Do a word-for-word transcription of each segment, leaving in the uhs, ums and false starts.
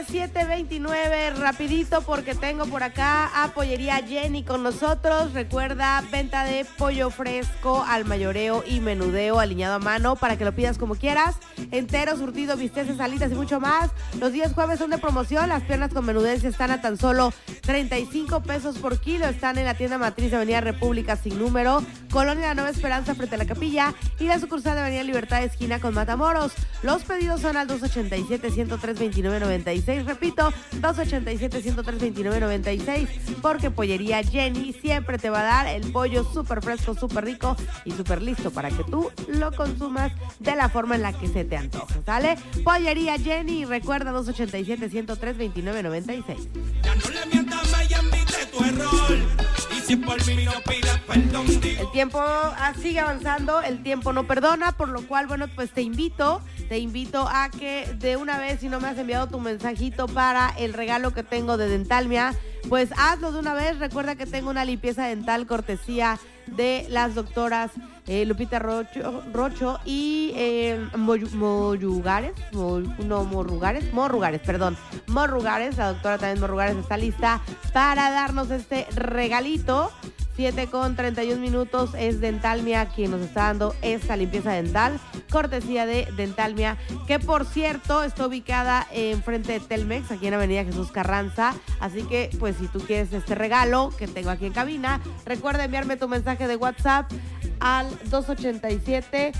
siete veintinueve, rapidito porque tengo por acá a Pollería Jenny con nosotros. Recuerda, venta de pollo fresco al mayoreo y menudeo aliñado a mano para que lo pidas como quieras. Entero, surtido, bisteces, alitas y mucho más. Los días jueves son de promoción. Las piernas con menudencia están a tan solo treinta y cinco pesos por kilo. Están en la tienda matriz de Avenida República sin número, Colonia La Nueva Esperanza frente a la Capilla, y la sucursal de Avenida Libertad esquina con Matamoros. Los pedidos son al dos ochenta y siete, ciento tres, veintinueve noventa y seis. Repito, dos ochenta y siete, ciento tres, veintinueve noventa y seis, porque Pollería Jenny siempre te va a dar el pollo súper fresco, súper rico y súper listo para que tú lo consumas de la forma en la que se te antoja, ¿sale? Pollería Jenny, recuerda, dos ochenta y siete, ciento tres, veintinueve noventa y seis. Ya no le mientas, me admite tu error. Y si por mí no pidas perdón. El tiempo ah, sigue avanzando, el tiempo no perdona, por lo cual, bueno, pues te invito, te invito a que de una vez, si no me has enviado tu mensajito para el regalo que tengo de Dentalmia, pues hazlo de una vez. Recuerda que tengo una limpieza dental cortesía de las doctoras eh, Lupita Rocho, Rocho y eh, Morrugares, no Morrugares, Morrugares, perdón, Morrugares. La doctora también Morrugares está lista para darnos este regalito. siete con treinta y un minutos, es Dentalmia quien nos está dando esta limpieza dental, cortesía de Dentalmia, que por cierto está ubicada enfrente de Telmex, aquí en Avenida Jesús Carranza. Así que, pues, si tú quieres este regalo que tengo aquí en cabina, recuerda enviarme tu mensaje de WhatsApp al dos ochenta y siete,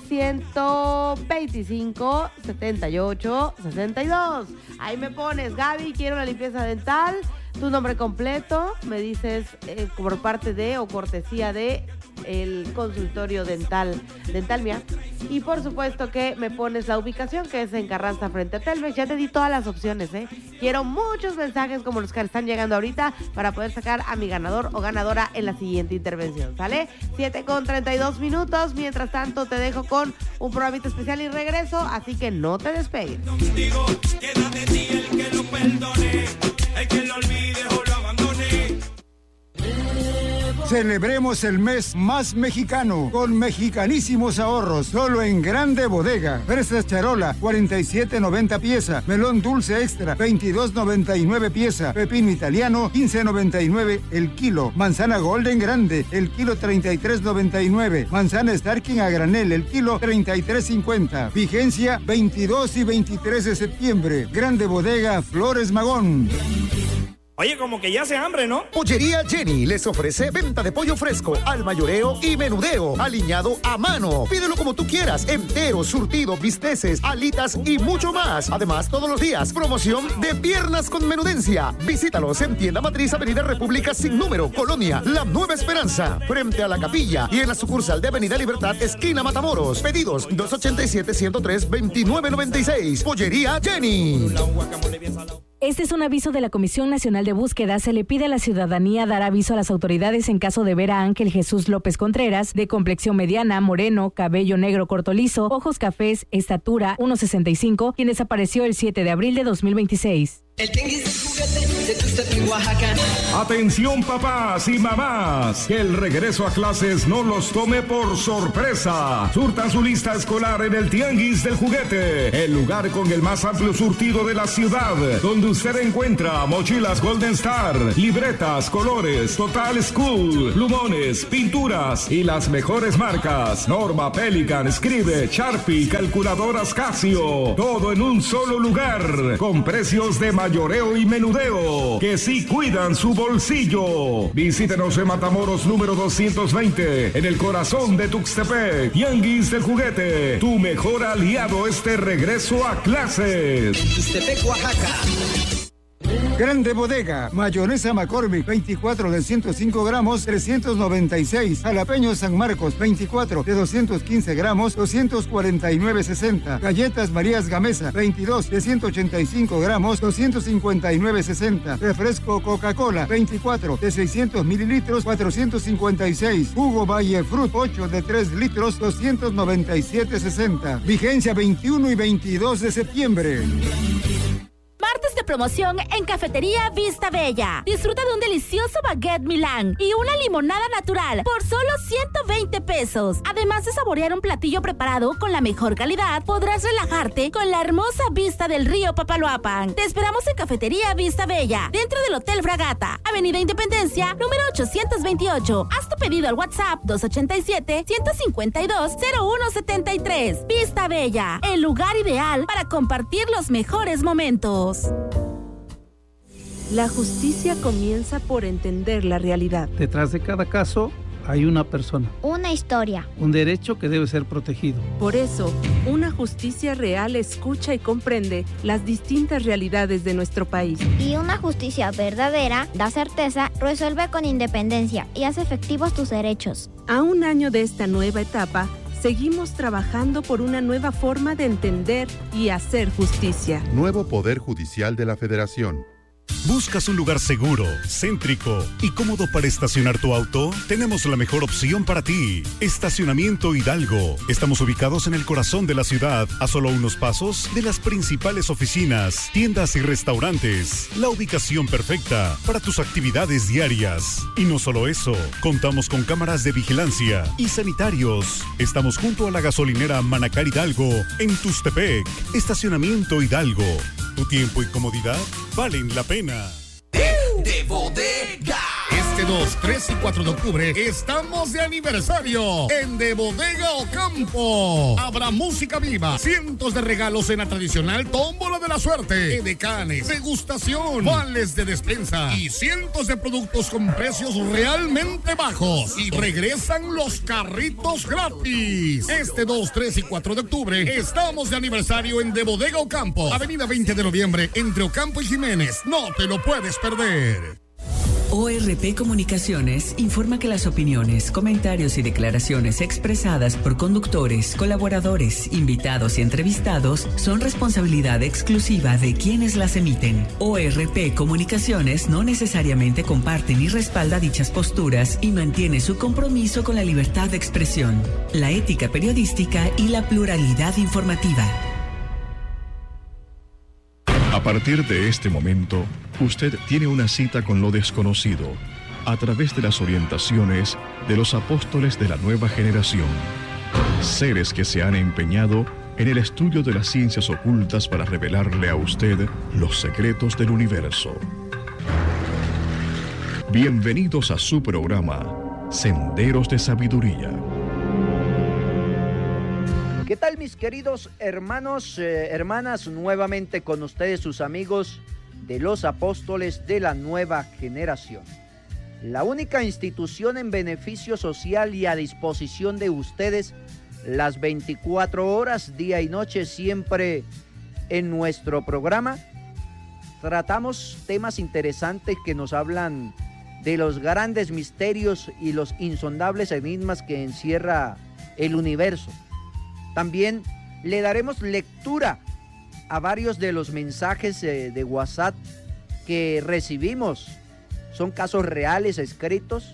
ciento veinticinco, setenta y ocho, sesenta y dos. Ahí me pones, Gaby, quiero una limpieza dental, tu nombre completo, me dices eh, por parte de o cortesía de el consultorio dental Dentalmia, y por supuesto que me pones la ubicación, que es en Carranza frente a Telmex. Ya te di todas las opciones, ¿eh? Quiero muchos mensajes como los que están llegando ahorita para poder sacar a mi ganador o ganadora en la siguiente intervención, ¿sale? siete con treinta y dos minutos, mientras tanto te dejo con un programita especial y regreso, así que no te despegues. Contigo queda de ti el que lo perdone, el que lo olvide o lo abandone. Celebremos el mes más mexicano con mexicanísimos ahorros, solo en Grande Bodega. Fresas charola, cuarenta y siete noventa pieza. Melón dulce extra, veintidós noventa y nueve pieza. Pepino italiano, quince noventa y nueve el kilo. Manzana golden grande, el kilo treinta y tres noventa y nueve. Manzana Starking a granel, el kilo treinta y tres cincuenta. Vigencia veintidós y veintitrés de septiembre. Grande Bodega, Flores Magón. Oye, como que ya hace hambre, ¿no? Pollería Jenny les ofrece venta de pollo fresco al mayoreo y menudeo, aliñado a mano. Pídelo como tú quieras, entero, surtido, bisteces, alitas y mucho más. Además, todos los días, promoción de piernas con menudencia. Visítalos en tienda matriz Avenida República sin número, Colonia La Nueva Esperanza, frente a la Capilla, y en la sucursal de Avenida Libertad, esquina Matamoros. Pedidos dos ochenta y siete, ciento tres, veintinueve noventa y seis. Pollería Jenny. Este es un aviso de la Comisión Nacional de Búsqueda. Se le pide a la ciudadanía dar aviso a las autoridades en caso de ver a Ángel Jesús López Contreras, de complexión mediana, moreno, cabello negro corto liso, ojos cafés, estatura uno sesenta y cinco, quien desapareció el siete de abril de dos mil veintiséis. El tianguis del juguete de Tuxtepec, Oaxaca. Atención papás y mamás, que el regreso a clases no los tome por sorpresa. Surtan su lista escolar en el Tianguis del Juguete, el lugar con el más amplio surtido de la ciudad, donde usted encuentra mochilas Golden Star, libretas, colores, Total School, plumones, pinturas y las mejores marcas: Norma, Pelican, Scribe, Sharpie, calculadoras Casio. Todo en un solo lugar, con precios de mayoreo y menudeo, que sí cuidan su bolsillo. Visítenos en Matamoros número doscientos veinte, en el corazón de Tuxtepec. Tianguis del Juguete, tu mejor aliado este regreso a clases. Tuxtepec, Oaxaca. Grande Bodega, mayonesa McCormick, veinticuatro de ciento cinco gramos, trescientos noventa y seis. Jalapeño San Marcos, veinticuatro de doscientos quince gramos, doscientos cuarenta y nueve sesenta. Galletas Marías Gamesa, veintidós de ciento ochenta y cinco gramos, doscientos cincuenta y nueve sesenta. Refresco Coca-Cola, veinticuatro de seiscientos mililitros, cuatrocientos cincuenta y seis. Jugo Valle Fruit, ocho de tres litros, doscientos noventa y siete sesenta. Vigencia veintiuno y veintidós de septiembre. Martes de de promoción en Cafetería Vista Bella. Disfruta de un delicioso baguette Milán y una limonada natural por solo ciento veinte pesos. Además de saborear un platillo preparado con la mejor calidad, podrás relajarte con la hermosa vista del río Papaloapan. Te esperamos en Cafetería Vista Bella, dentro del Hotel Fragata, Avenida Independencia, número ochocientos veintiocho. Haz tu pedido al WhatsApp dos ochenta y siete, ciento cincuenta y dos, cero uno setenta y tres. Vista Bella, el lugar ideal para compartir los mejores momentos. La justicia comienza por entender la realidad. Detrás de cada caso hay una persona. Una historia. Un derecho que debe ser protegido. Por eso, una justicia real escucha y comprende las distintas realidades de nuestro país. Y una justicia verdadera da certeza, resuelve con independencia y hace efectivos tus derechos. A un año de esta nueva etapa, seguimos trabajando por una nueva forma de entender y hacer justicia. Nuevo Poder Judicial de la Federación. ¿Buscas un lugar seguro, céntrico y cómodo para estacionar tu auto? Tenemos la mejor opción para ti. Estacionamiento Hidalgo. Estamos ubicados en el corazón de la ciudad, a solo unos pasos de las principales oficinas, tiendas y restaurantes. La ubicación perfecta para tus actividades diarias. Y no solo eso, contamos con cámaras de vigilancia y sanitarios. Estamos junto a la gasolinera Manacar Hidalgo, en Tustepec. Estacionamiento Hidalgo. Tu tiempo y comodidad valen la pena. De Bodega. Este dos, tres y cuatro de octubre estamos de aniversario en De Bodega Ocampo. Habrá música viva, cientos de regalos en la tradicional tómbola de la suerte, edecanes, degustación, vales de despensa y cientos de productos con precios realmente bajos. Y regresan los carritos gratis. Este dos, tres y cuatro de octubre estamos de aniversario en De Bodega Ocampo, avenida veinte de noviembre, entre Ocampo y Jiménez. No te lo puedes perder. O R P Comunicaciones informa que las opiniones, comentarios y declaraciones expresadas por conductores, colaboradores, invitados y entrevistados son responsabilidad exclusiva de quienes las emiten. O R P Comunicaciones no necesariamente comparte ni respalda dichas posturas y mantiene su compromiso con la libertad de expresión, la ética periodística y la pluralidad informativa. A partir de este momento, usted tiene una cita con lo desconocido, a través de las orientaciones de los apóstoles de la nueva generación, seres que se han empeñado en el estudio de las ciencias ocultas para revelarle a usted los secretos del universo. Bienvenidos a su programa, Senderos de Sabiduría. ¿Qué tal, mis queridos hermanos, eh, hermanas? Nuevamente con ustedes, sus amigos de los apóstoles de la nueva generación. La única institución en beneficio social y a disposición de ustedes las veinticuatro horas, día y noche, siempre en nuestro programa. Tratamos temas interesantes que nos hablan de los grandes misterios y los insondables enigmas que encierra el universo. También le daremos lectura a varios de los mensajes eh, de WhatsApp que recibimos. Son casos reales, escritos,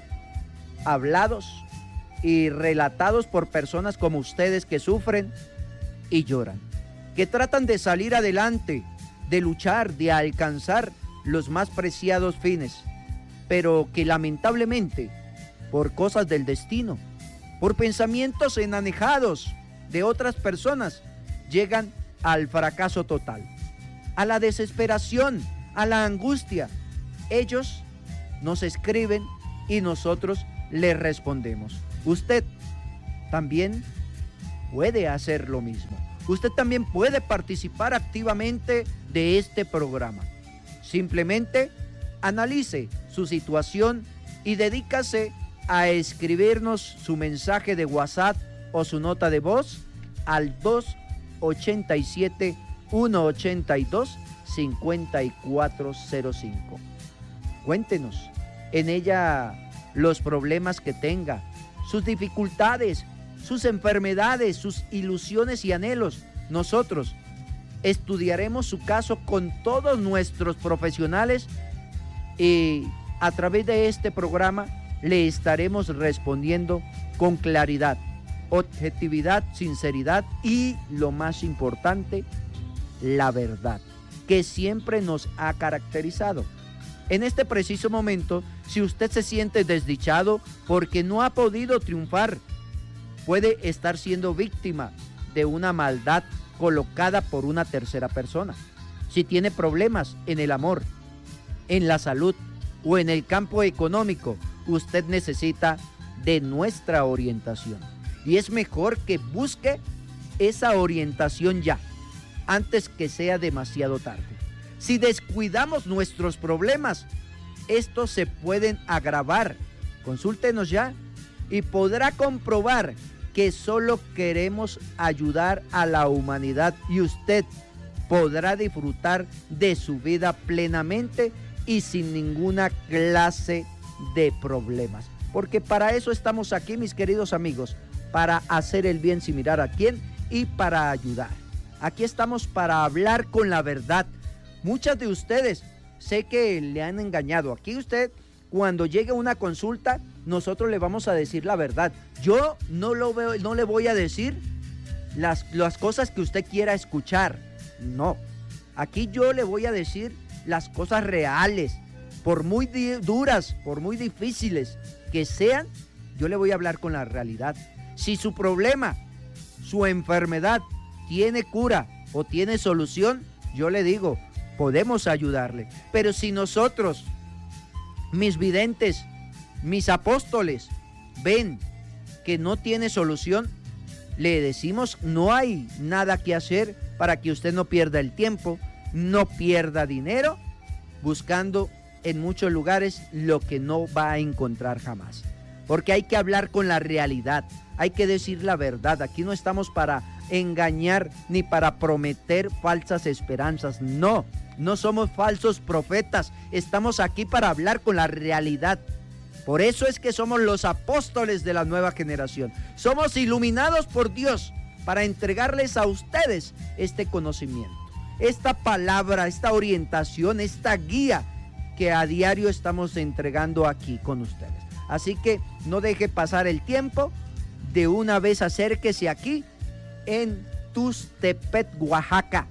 hablados y relatados por personas como ustedes que sufren y lloran, que tratan de salir adelante, de luchar, de alcanzar los más preciados fines, pero que lamentablemente, por cosas del destino, por pensamientos enanejados de otras personas, llegan al fracaso total, a la desesperación, a la angustia. Ellos nos escriben y nosotros les respondemos. Usted también puede hacer lo mismo. Usted también puede participar activamente de este programa. Simplemente analice su situación y dedícase a escribirnos su mensaje de WhatsApp o su nota de voz al dos ochenta y siete, ciento ochenta y dos, cincuenta y cuatro cero cinco. Cuéntenos en ella los problemas que tenga, sus dificultades, sus enfermedades, sus ilusiones y anhelos. Nosotros estudiaremos su caso con todos nuestros profesionales y a través de este programa le estaremos respondiendo con claridad, objetividad, sinceridad y, lo más importante, la verdad. que siempre nos ha caracterizado. En este preciso momento, si usted se siente desdichado porque no ha podido triunfar, puede estar siendo víctima de una maldad colocada por una tercera persona. Si tiene problemas en el amor, en la salud o en el campo económico, usted necesita de nuestra orientación. Y es mejor que busque esa orientación ya, antes que sea demasiado tarde. Si descuidamos nuestros problemas, estos se pueden agravar. Consúltenos ya y podrá comprobar que solo queremos ayudar a la humanidad y usted podrá disfrutar de su vida plenamente y sin ninguna clase de problemas. Porque para eso estamos aquí, mis queridos amigos, para hacer el bien sin mirar a quién y para ayudar. Aquí estamos para hablar con la verdad. Muchas de ustedes sé que le han engañado. Aquí usted, cuando llegue una consulta, nosotros le vamos a decir la verdad. Yo no, lo veo, no le voy a decir las, las cosas que usted quiera escuchar. No. Aquí yo le voy a decir las cosas reales. Por muy di- duras, por muy difíciles que sean, yo le voy a hablar con la realidad. Si su problema, su enfermedad tiene cura o tiene solución, yo le digo, podemos ayudarle. Pero si nosotros, mis videntes, mis apóstoles, ven que no tiene solución, le decimos, no hay nada que hacer para que usted no pierda el tiempo, no pierda dinero, buscando en muchos lugares lo que no va a encontrar jamás. Porque hay que hablar con la realidad, hay que decir la verdad. Aquí no estamos para engañar ni para prometer falsas esperanzas. No, no somos falsos profetas. Estamos aquí para hablar con la realidad. Por eso es que somos los apóstoles de la nueva generación. Somos iluminados por Dios para entregarles a ustedes este conocimiento, esta palabra, esta orientación, esta guía que a diario estamos entregando aquí con ustedes. Así que no deje pasar el tiempo. De una vez acérquese aquí en Tuxtepec, Oaxaca.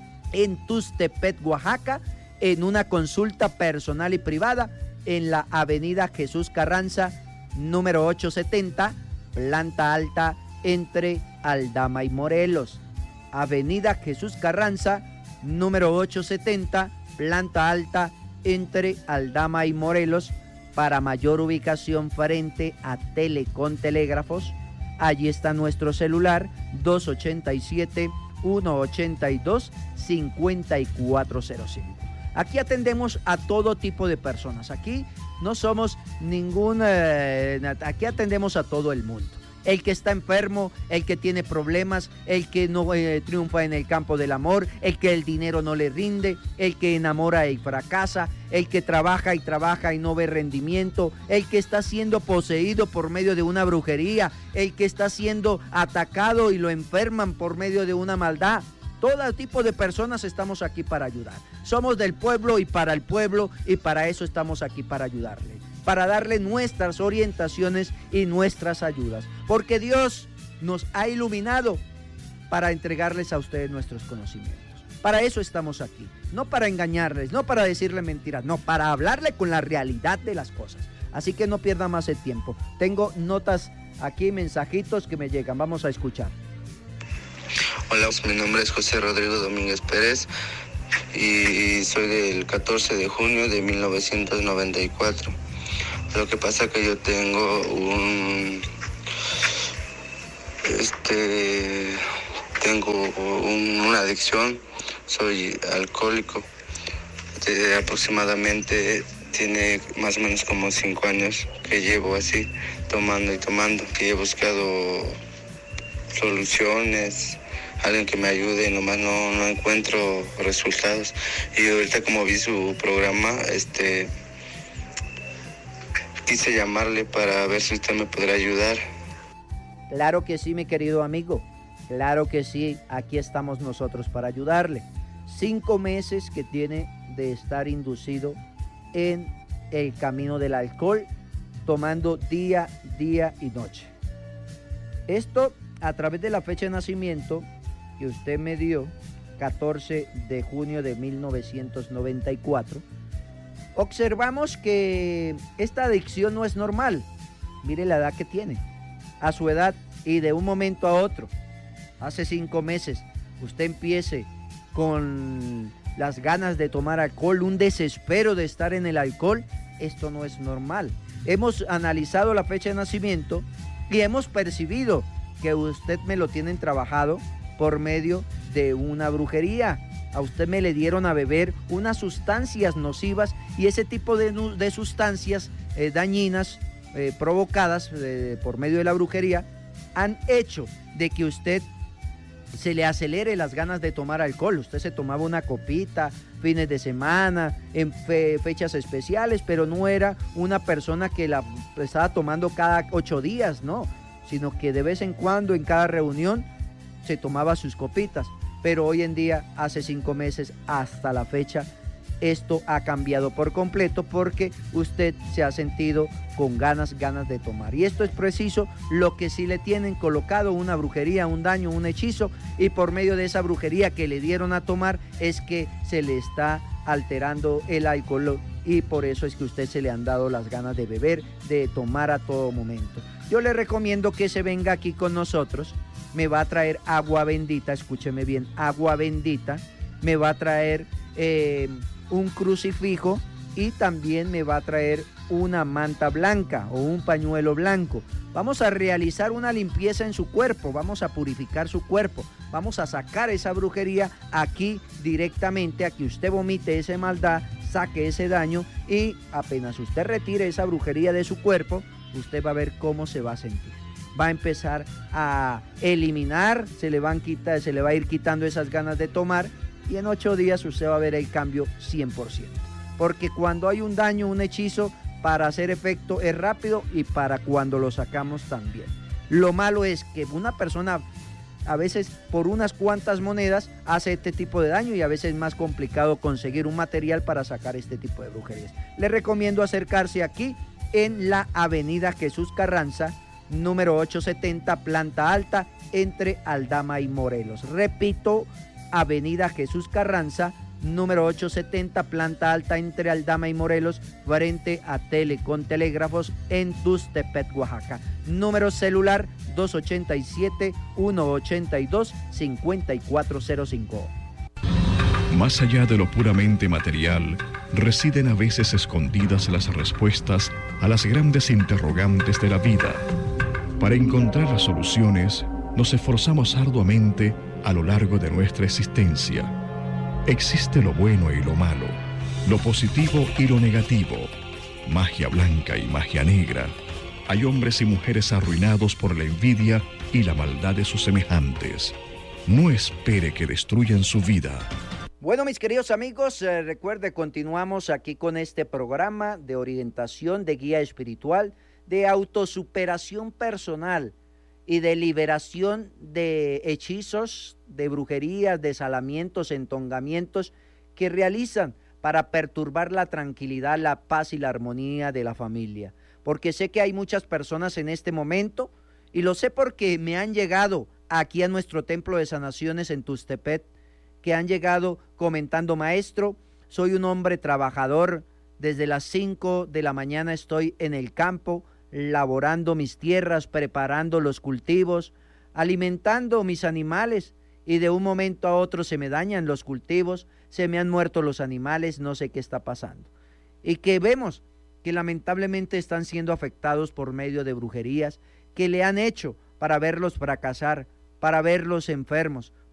En Tuxtepec, Oaxaca, en una consulta personal y privada en la avenida Jesús Carranza, número ochocientos setenta, planta alta, entre Aldama y Morelos. Avenida Jesús Carranza, número ochocientos setenta, planta alta, entre Aldama y Morelos. Para mayor ubicación frente a Telecom Telégrafos, allí está nuestro celular dos ocho siete, uno ocho dos, cinco cuatro cero cinco. Aquí atendemos a todo tipo de personas. Aquí no somos ningún... Eh, aquí atendemos a todo el mundo. El que está enfermo, el que tiene problemas, el que no eh, triunfa en el campo del amor, el que el dinero no le rinde, el que enamora y fracasa, el que trabaja y trabaja y no ve rendimiento, el que está siendo poseído por medio de una brujería, el que está siendo atacado y lo enferman por medio de una maldad. Todo tipo de personas estamos aquí para ayudar. Somos del pueblo y para el pueblo, y para eso estamos aquí, para ayudarle, para darle nuestras orientaciones y nuestras ayudas, porque Dios nos ha iluminado para entregarles a ustedes nuestros conocimientos. Para eso estamos aquí, no para engañarles, no para decirle mentiras, no, para hablarle con la realidad de las cosas. Así que no pierda más el tiempo. Tengo notas aquí, mensajitos que me llegan, vamos a escuchar. Hola, mi nombre es José Rodrigo Domínguez Pérez y soy del catorce de junio de mil novecientos noventa y cuatro. Lo que pasa es que yo tengo un... Este... Tengo un, una adicción, soy alcohólico. De aproximadamente tiene más o menos como cinco años que llevo así, tomando y tomando. Y he buscado soluciones, alguien que me ayude, nomás no, no encuentro resultados. Y ahorita, como vi su programa, este quise llamarle para ver si usted me podrá ayudar. Claro que sí, mi querido amigo, claro que sí, aquí estamos nosotros para ayudarle. Cinco meses que tiene de estar inducido en el camino del alcohol, tomando día, día y noche. Esto a través de la fecha de nacimiento que usted me dio, catorce de junio de mil novecientos noventa y cuatro, observamos que esta adicción no es normal. Mire la edad que tiene. A su edad y de un momento a otro, hace cinco meses, usted empiece con las ganas de tomar alcohol, un desespero de estar en el alcohol, esto no es normal. Hemos analizado la fecha de nacimiento y hemos percibido que usted me lo tienen trabajado por medio de una brujería. A usted me le dieron a beber unas sustancias nocivas y ese tipo de, de sustancias eh, dañinas eh, provocadas eh, por medio de la brujería han hecho de que usted se le acelere las ganas de tomar alcohol. Usted se tomaba una copita fines de semana, en fe, fechas especiales, pero no era una persona que la estaba tomando cada ocho días, no, sino que de vez en cuando en cada reunión se tomaba sus copitas. Pero hoy en día, hace cinco meses hasta la fecha, esto ha cambiado por completo porque usted se ha sentido con ganas, ganas de tomar. Y esto es preciso lo que sí le tienen colocado, una brujería, un daño, un hechizo, y por medio de esa brujería que le dieron a tomar es que se le está alterando el alcohol y por eso es que a usted se le han dado las ganas de beber, de tomar a todo momento. Yo le recomiendo que se venga aquí con nosotros, me va a traer agua bendita, escúcheme bien, agua bendita, me va a traer eh, un crucifijo y también me va a traer una manta blanca o un pañuelo blanco. Vamos a realizar una limpieza en su cuerpo, vamos a purificar su cuerpo, vamos a sacar esa brujería aquí directamente, a que usted vomite esa maldad, saque ese daño y apenas usted retire esa brujería de su cuerpo, usted va a ver cómo se va a sentir. Va a empezar a eliminar, se le, van quita, se le va a ir quitando esas ganas de tomar y en ocho días usted va a ver el cambio cien por ciento. Porque cuando hay un daño, un hechizo, para hacer efecto es rápido y para cuando lo sacamos también. Lo malo es que una persona a veces por unas cuantas monedas hace este tipo de daño y a veces es más complicado conseguir un material para sacar este tipo de brujerías. Le recomiendo acercarse aquí en la avenida Jesús Carranza, número ochocientos setenta, planta alta, entre Aldama y Morelos. Repito, avenida Jesús Carranza, número ochocientos setenta, planta alta, entre Aldama y Morelos, frente a Telecom Telégrafos en Tuxtepec, Oaxaca. Número celular dos ocho siete, uno ocho dos, cinco cuatro cero cinco. Más allá de lo puramente material, residen a veces escondidas las respuestas a las grandes interrogantes de la vida. Para encontrar las soluciones, nos esforzamos arduamente a lo largo de nuestra existencia. Existe lo bueno y lo malo, lo positivo y lo negativo, magia blanca y magia negra. Hay hombres y mujeres arruinados por la envidia y la maldad de sus semejantes. No espere que destruyan su vida. Bueno, mis queridos amigos, eh, recuerde, continuamos aquí con este programa de orientación, de guía espiritual, de autosuperación personal y de liberación de hechizos, de brujerías, desalamientos, entongamientos que realizan para perturbar la tranquilidad, la paz y la armonía de la familia. Porque sé que hay muchas personas en este momento, y lo sé porque me han llegado aquí a nuestro templo de sanaciones en Tuxtepec, que han llegado comentando: maestro, soy un hombre trabajador, desde las cinco de la mañana estoy en el campo, laborando mis tierras, preparando los cultivos, alimentando mis animales, y de un momento a otro se me dañan los cultivos, se me han muerto los animales, no sé qué está pasando. Y que vemos que lamentablemente están siendo afectados por medio de brujerías que le han hecho para verlos fracasar, para verlos enfermos,